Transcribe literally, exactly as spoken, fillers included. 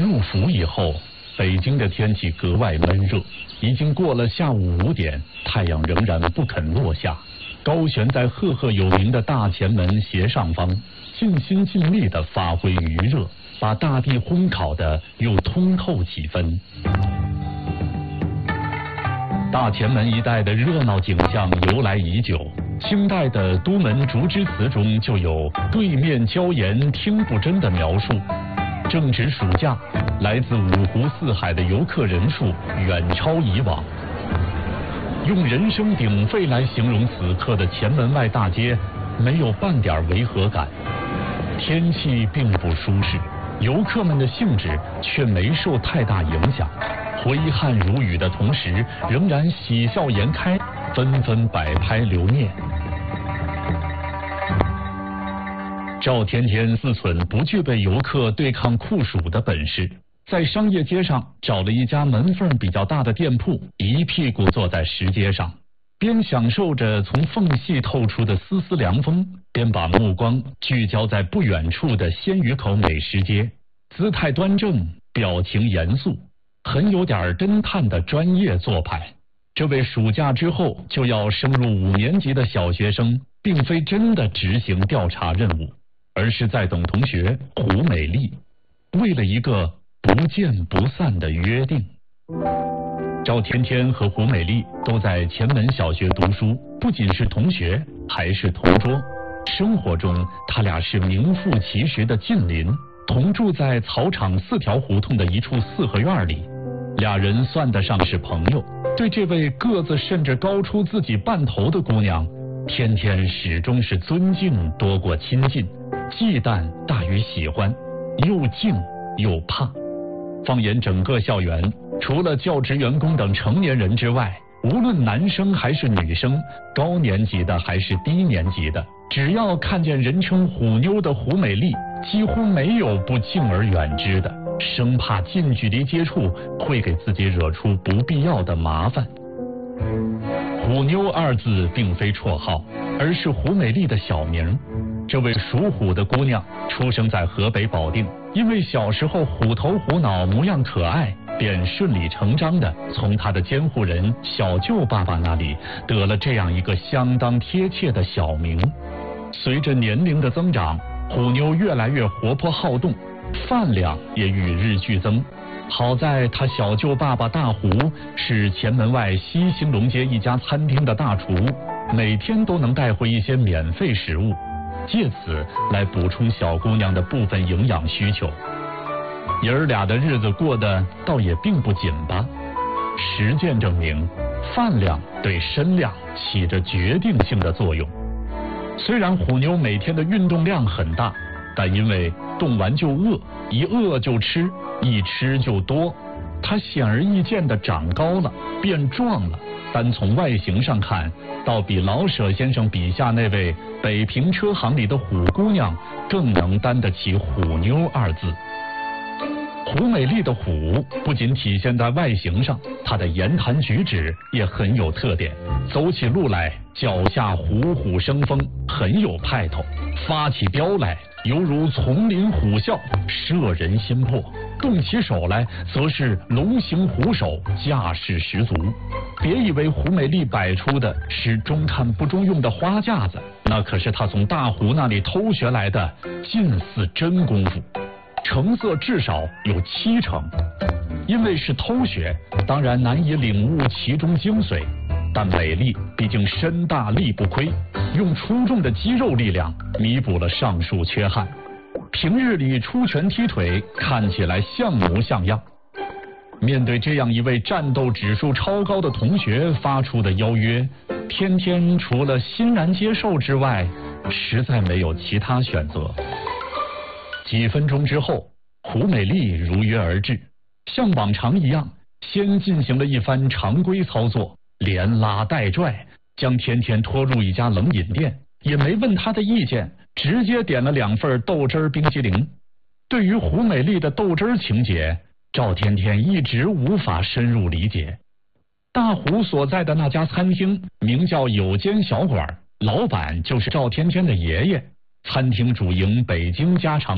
入伏以后，北京的天气格外闷热，已经过了下午五点，太阳仍然不肯落下。高悬在赫赫有名的大前门斜上方，尽心尽力地发挥余热，把大地烘烤得又通透几分。大前门一带的热闹景象由来已久，清代的都门竹枝词中就有对面椒盐听不真的描述。正值暑假，来自五湖四海的游客人数远超以往。用人声鼎沸来形容此刻的前门外大街，没有半点违和感。天气并不舒适，游客们的兴致却没受太大影响。挥汗如雨的同时，仍然喜笑颜开，纷纷摆拍留念。赵天天自忖不具备游客对抗酷暑的本事，在商业街上找了一家门缝比较大的店铺，一屁股坐在石阶上，边享受着从缝隙透出的丝丝凉风，边把目光聚焦在不远处的鲜鱼口美食街，姿态端正，表情严肃，很有点侦探的专业做派。这位暑假之后就要升入五年级的小学生，并非真的执行调查任务，而是在等同学胡美丽，为了一个不见不散的约定。赵天天和胡美丽都在前门小学读书，不仅是同学，还是同桌。生活中，他俩是名副其实的近邻，同住在草场四条胡同的一处四合院里。俩人算得上是朋友，对这位个子甚至高出自己半头的姑娘，天天始终是尊敬多过亲近，忌惮大于喜欢，又敬又怕。放眼整个校园，除了教职员工等成年人之外，无论男生还是女生，高年级的还是低年级的，只要看见人称虎妞的胡美丽，几乎没有不敬而远之的，生怕近距离接触会给自己惹出不必要的麻烦。虎妞二字并非绰号，而是胡美丽的小名。这位属虎的姑娘出生在河北保定，因为小时候虎头虎脑，模样可爱，便顺理成章地从她的监护人小舅爸爸那里得了这样一个相当贴切的小名。随着年龄的增长，虎妞越来越活泼好动，饭量也与日俱增。好在他小舅爸爸大胡是前门外西兴隆街一家餐厅的大厨，每天都能带回一些免费食物，借此来补充小姑娘的部分营养需求。爷儿俩的日子过得倒也并不紧巴。实践证明，饭量对身量起着决定性的作用。虽然虎妞每天的运动量很大，但因为动完就饿，一饿就吃，一吃就多，她显而易见地长高了，变壮了。单从外形上看，倒比老舍先生笔下那位北平车行里的虎姑娘更能担得起虎妞二字。胡美丽的虎不仅体现在外形上，她的言谈举止也很有特点，走起路来脚下虎虎生风，很有派头，发起飙来犹如丛林虎啸，摄人心魄，动起手来则是龙行虎首，架势十足。别以为胡美丽摆出的是中看不中用的花架子，那可是她从大胡那里偷学来的近似真功夫，成色至少有七成。因为是偷学，当然难以领悟其中精髓，但美丽毕竟身大力不亏，用出众的肌肉力量弥补了上述缺憾。平日里出拳踢腿，看起来像模像样。面对这样一位战斗指数超高的同学发出的邀约，天天除了欣然接受之外，实在没有其他选择。几分钟之后，胡美丽如约而至，像往常一样，先进行了一番常规操作，连拉带拽，将天天拖入一家冷饮店，也没问他的意见，直接点了两份豆汁儿冰激凌。对于胡美丽的豆汁儿情节，赵天天一直无法深入理解。大胡所在的那家餐厅名叫有间小馆，老板就是赵天天的爷爷，餐厅主营北京家常